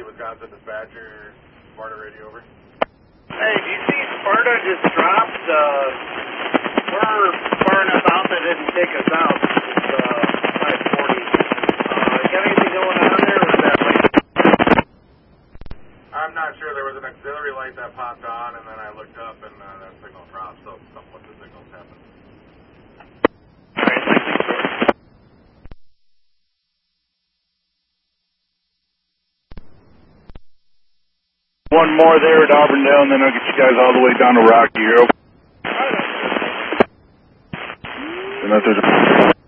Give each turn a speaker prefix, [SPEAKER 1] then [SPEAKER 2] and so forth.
[SPEAKER 1] Wisconsin dispatcher, Sparta radio over.
[SPEAKER 2] Hey, do you see Sparta just dropped? We're far enough out that it didn't take us out. It's 540. Got anything going on there, or is that late?
[SPEAKER 1] I'm not sure. There was an auxiliary light that popped on, and then I looked up, and that signal dropped, so something with the signals happened.
[SPEAKER 2] All right, thanks, George.
[SPEAKER 3] One more there at Auburndale, and then I'll get you guys all the way down to Rocky. You're over. And that's it.